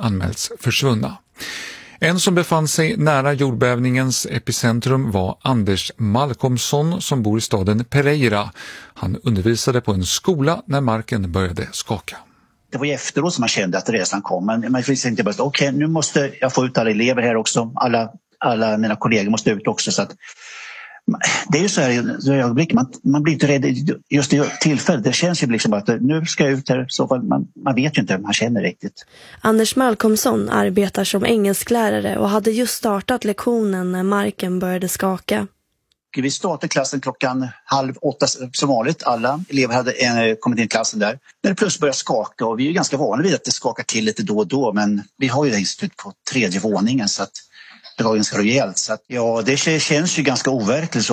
anmälts försvunna. En som befann sig nära jordbävningens epicentrum var Anders Malcolmsson som bor i staden Pereira. Han undervisade på en skola när marken började skaka. Det var ju efteråt som man kände att resan kom. Men man fick inte bara okej, nu måste jag få ut alla elever här också. Alla mina kollegor måste ut också. Så att, det är ju så här, man blir inte rädd just i tillfället. Det känns ju liksom att nu ska jag ut här. Så man vet ju inte, man känner riktigt. Anders Malcolmsson arbetar som engelsklärare och hade just startat lektionen när marken började skaka. Vi startade klassen 7:30 som vanligt. Alla elever hade kommit in i klassen där. När det plötsligt började skaka, och vi är ju ganska vana vid att det skakar till lite då och då. Men vi har ju institut på 3:e våningen så att det var ganska rejält. Så att, ja, det känns ju ganska overkligt.